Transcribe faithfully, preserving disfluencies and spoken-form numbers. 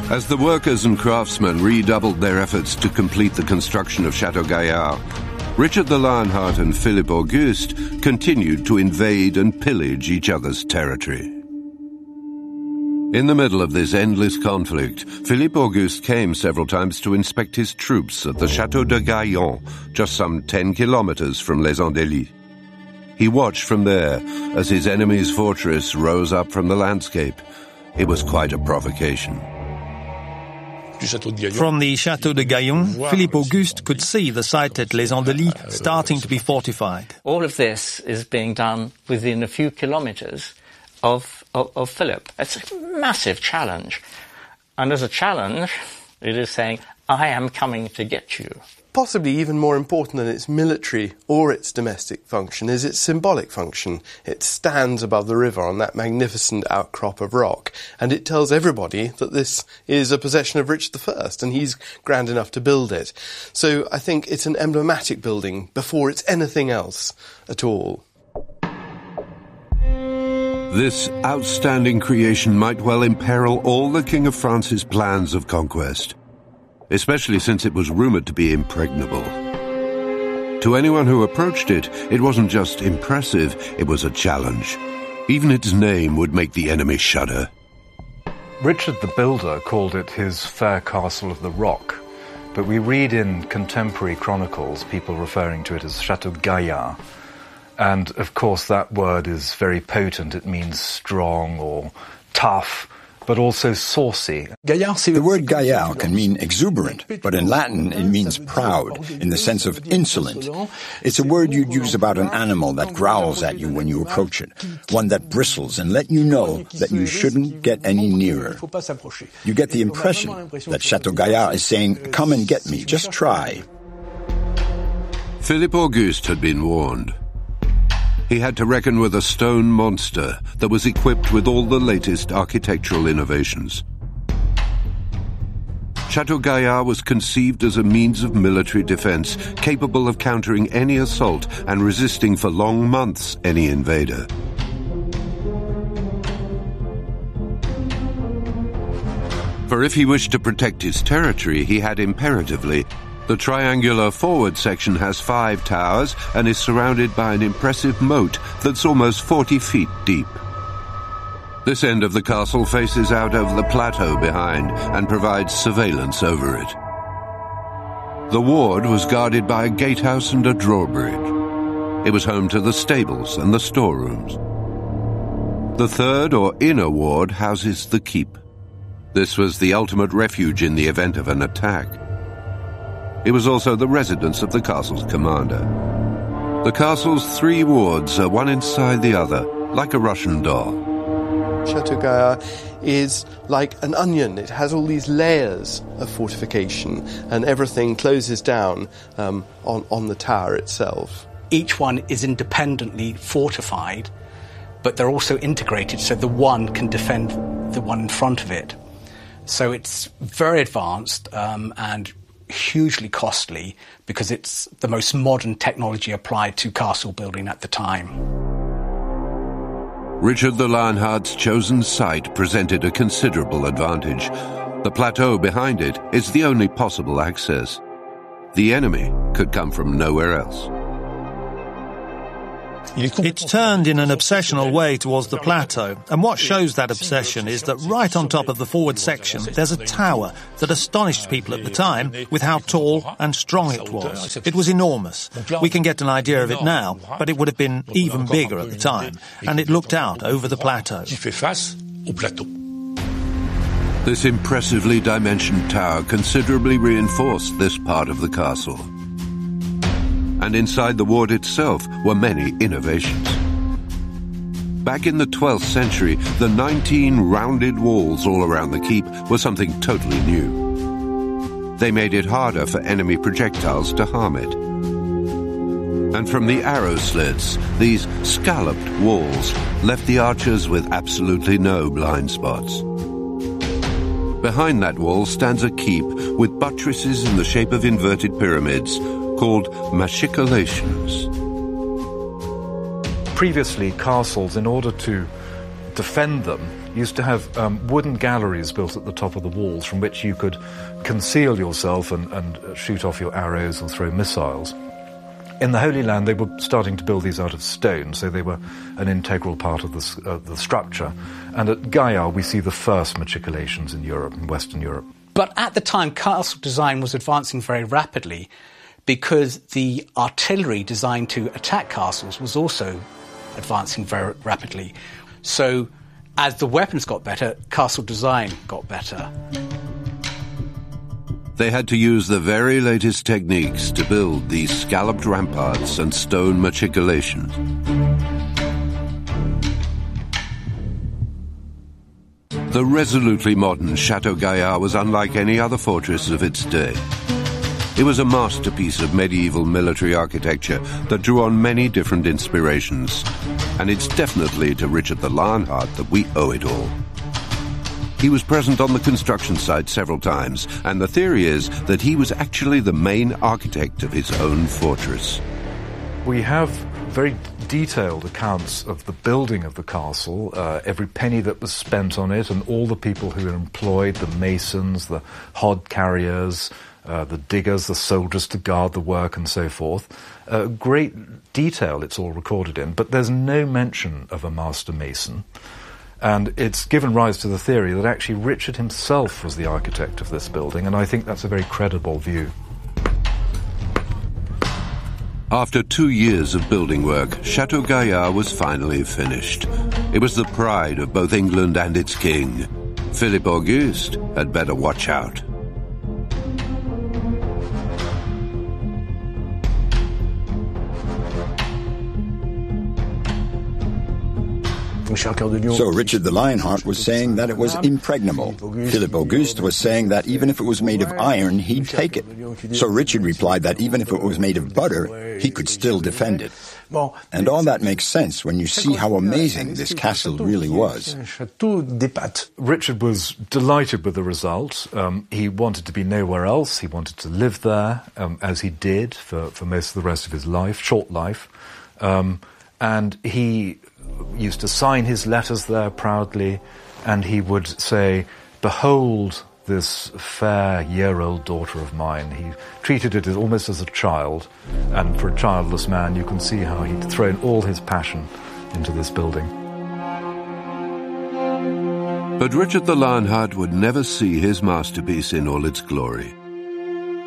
As the workers and craftsmen redoubled their efforts to complete the construction of Chateau Gaillard, Richard the Lionheart and Philippe Auguste continued to invade and pillage each other's territory. In the middle of this endless conflict, Philippe Auguste came several times to inspect his troops at the Château de Gaillon, just some ten kilometers from Les Andelys. He watched from there as his enemy's fortress rose up from the landscape. It was quite a provocation. From the Château de Gaillon, Philippe Auguste could see the site at Les Andelys starting to be fortified. All of this is being done within a few kilometres of, of, of Philip. It's a massive challenge. And as a challenge, it is saying, I am coming to get you. Possibly even more important than its military or its domestic function is its symbolic function. It stands above the river on that magnificent outcrop of rock, and it tells everybody that this is a possession of Richard the First, and he's grand enough to build it. So I think it's an emblematic building before it's anything else at all. This outstanding creation might well imperil all the King of France's plans of conquest, especially since it was rumoured to be impregnable. To anyone who approached it, it wasn't just impressive, it was a challenge. Even its name would make the enemy shudder. Richard the Builder called it his fair castle of the rock, but we read in contemporary chronicles people referring to it as Chateau Gaillard. And of course that word is very potent. It means strong or tough, but also saucy. The word Gaillard can mean exuberant, but in Latin it means proud, in the sense of insolent. It's a word you'd use about an animal that growls at you when you approach it, one that bristles and let you know that you shouldn't get any nearer. You get the impression that Chateau Gaillard is saying, come and get me, just try. Philippe Auguste had been warned. He had to reckon with a stone monster that was equipped with all the latest architectural innovations. Chateau Gaillard was conceived as a means of military defense, capable of countering any assault and resisting for long months any invader. For if he wished to protect his territory, he had imperatively. The triangular forward section has five towers and is surrounded by an impressive moat that's almost forty feet deep. This end of the castle faces out over the plateau behind and provides surveillance over it. The ward was guarded by a gatehouse and a drawbridge. It was home to the stables and the storerooms. The third or inner ward houses the keep. This was the ultimate refuge in the event of an attack. It was also the residence of the castle's commander. The castle's three wards are one inside the other, like a Russian doll. Chateau Gaillard is like an onion. It has all these layers of fortification, and everything closes down um, on, on the tower itself. Each one is independently fortified, but they're also integrated, so the one can defend the one in front of it. So it's very advanced um, and hugely costly because it's the most modern technology applied to castle building at the time. Richard the Lionheart's chosen site presented a considerable advantage. The plateau behind it is the only possible access. The enemy could come from nowhere else. It's turned in an obsessional way towards the plateau, and what shows that obsession is that right on top of the forward section there's a tower that astonished people at the time with how tall and strong it was. It was enormous. We can get an idea of it now, but it would have been even bigger at the time, and it looked out over the plateau. This impressively dimensioned tower considerably reinforced this part of the castle. And inside the ward itself were many innovations. Back in the twelfth century, the nineteen rounded walls all around the keep were something totally new. They made it harder for enemy projectiles to harm it. And from the arrow slits, these scalloped walls left the archers with absolutely no blind spots. Behind that wall stands a keep with buttresses in the shape of inverted pyramids, called machicolations. Previously, castles, in order to defend them used to have um, wooden galleries built at the top of the walls from which you could conceal yourself and, and shoot off your arrows or throw missiles. In the Holy Land, they were starting to build these out of stone, so they were an integral part of the, uh, the structure. And at Gaillard, we see the first machicolations in Europe, in Western Europe. But at the time, castle design was advancing very rapidly because the artillery designed to attack castles was also advancing very rapidly. So as the weapons got better, castle design got better. They had to use the very latest techniques to build these scalloped ramparts and stone machicolations. The resolutely modern Chateau Gaillard was unlike any other fortress of its day. It was a masterpiece of medieval military architecture that drew on many different inspirations. And it's definitely to Richard the Lionheart that we owe it all. He was present on the construction site several times, and the theory is that he was actually the main architect of his own fortress. We have very detailed accounts of the building of the castle, uh, every penny that was spent on it, and all the people who were employed, the masons, the hod carriers, uh, the diggers, the soldiers to guard the work, and so forth. Uh, great detail it's all recorded in, but there's no mention of a master mason. And it's given rise to the theory that actually Richard himself was the architect of this building, and I think that's a very credible view. After two years of building work, Chateau Gaillard was finally finished. It was the pride of both England and its king. Philip Auguste had better watch out. So Richard the Lionheart was saying that it was impregnable. Philip Auguste was saying that even if it was made of iron, he'd take it. So Richard replied that even if it was made of butter, he could still defend it. And all that makes sense when you see how amazing this castle really was. Richard was delighted with the result. Um, he wanted to be nowhere else. He wanted to live there, um, as he did for, for most of the rest of his life, short life. Um, and he used to sign his letters there proudly, and he would say, "Behold this fair year-old daughter of mine." He treated it as, almost as a child, and for a childless man you can see how he'd thrown all his passion into this building. But Richard the Lionheart would never see his masterpiece in all its glory.